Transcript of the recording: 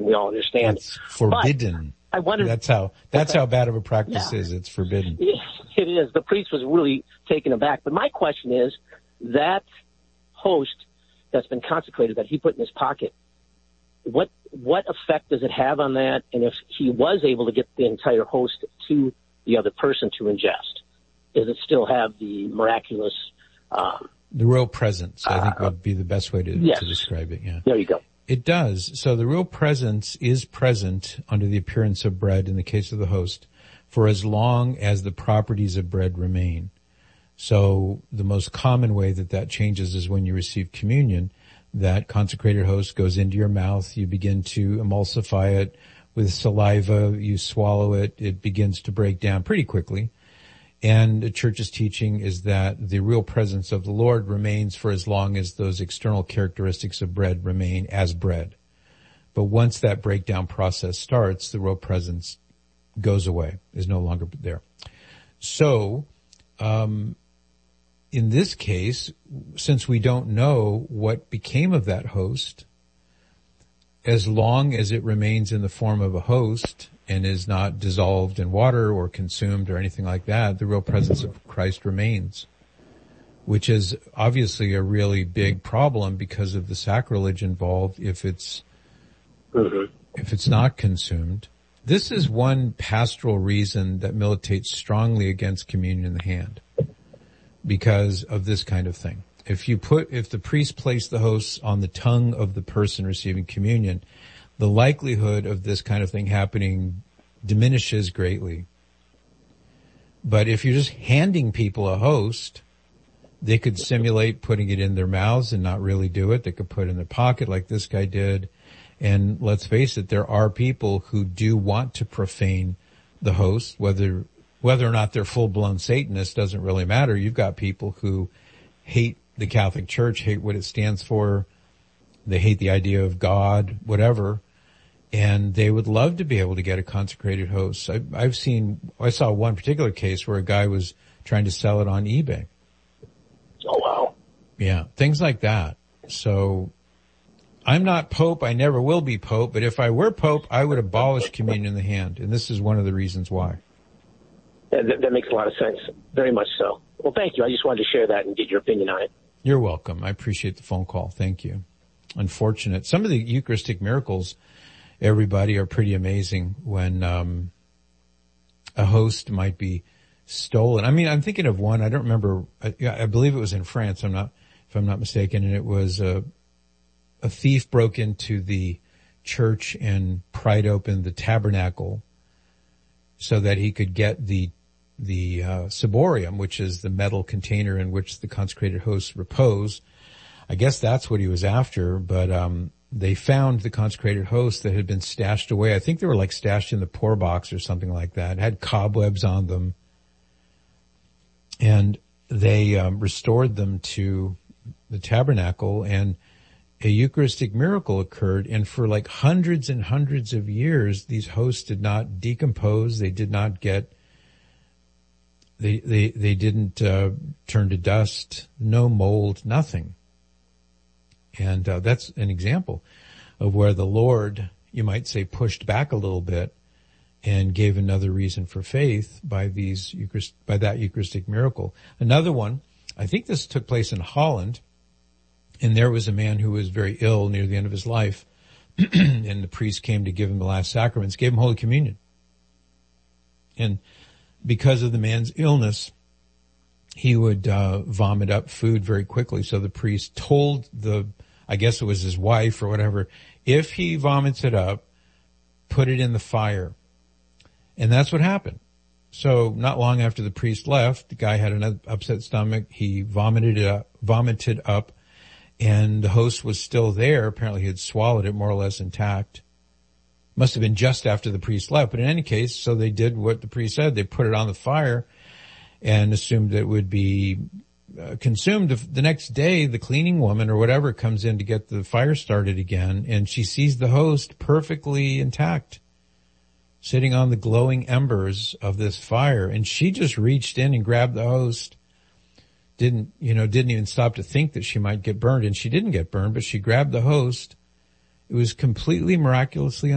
we all understand. It's forbidden. But I wonder. That's how bad of a practice is. It's forbidden. It is. The priest was really taken aback. But my question is, that host that's been consecrated that he put in his pocket, what effect does it have on that? And if he was able to get the entire host to the other person to ingest, does it still have the miraculous... the real presence, I think, would be the best way to describe it. Yeah. There you go. It does. So the real presence is present under the appearance of bread in the case of the host for as long as the properties of bread remain. So the most common way that changes is when you receive communion. That consecrated host goes into your mouth. You begin to emulsify it with saliva. You swallow it. It begins to break down pretty quickly. And the church's teaching is that the real presence of the Lord remains for as long as those external characteristics of bread remain as bread. But once that breakdown process starts, the real presence goes away, is no longer there. So, in this case, since we don't know what became of that host, as long as it remains in the form of a host and is not dissolved in water or consumed or anything like that, the real presence of Christ remains, which is obviously a really big problem because of the sacrilege involved if it's not consumed. This is one pastoral reason that militates strongly against communion in the hand, because of this kind of thing. If the priest placed the hosts on the tongue of the person receiving communion, the likelihood of this kind of thing happening diminishes greatly. But if you're just handing people a host, they could simulate putting it in their mouths and not really do it. They could put it in their pocket like this guy did. And let's face it, there are people who do want to profane the host, whether or not they're full-blown Satanists doesn't really matter. You've got people who hate the Catholic Church, hate what it stands for. They hate the idea of God, whatever. And they would love to be able to get a consecrated host. I saw one particular case where a guy was trying to sell it on eBay. Oh, wow. Yeah, things like that. So I'm not Pope. I never will be Pope. But if I were Pope, I would abolish communion in the hand. And this is one of the reasons why. That makes a lot of sense. Very much so. Well, thank you. I just wanted to share that and get your opinion on it. You're welcome. I appreciate the phone call. Thank you. Unfortunate. Some of the Eucharistic miracles, everybody, are pretty amazing when a host might be stolen. I mean, I'm thinking of one. I don't remember. I believe it was in France. If I'm not mistaken. And it was a thief broke into the church and pried open the tabernacle so that he could get the ciborium, which is the metal container in which the consecrated hosts repose. I guess that's what he was after, but they found the consecrated hosts that had been stashed away. I think they were like stashed in the poor box or something like that. It had cobwebs on them. And they restored them to the tabernacle, and a Eucharistic miracle occurred. And for like hundreds and hundreds of years, these hosts did not decompose. They did not get They didn't turn to dust, no mold, nothing. And that's an example of where the Lord, you might say, pushed back a little bit and gave another reason for faith by that Eucharistic miracle. Another one, I think this took place in Holland, and there was a man who was very ill near the end of his life, and the priest came to give him the last sacraments, gave him Holy Communion. And because of the man's illness, he would vomit up food very quickly. So the priest told I guess it was his wife or whatever, if he vomits it up, put it in the fire. And that's what happened. So not long after the priest left, the guy had an upset stomach. He vomited up, and the host was still there. Apparently he had swallowed it more or less intact. Must have been just after the priest left. But in any case, so they did what the priest said. They put it on the fire and assumed it would be consumed. The next day, the cleaning woman or whatever comes in to get the fire started again, and she sees the host perfectly intact, sitting on the glowing embers of this fire. And she just reached in and grabbed the host. Didn't even stop to think that she might get burned. And she didn't get burned, but she grabbed the host. It was completely miraculously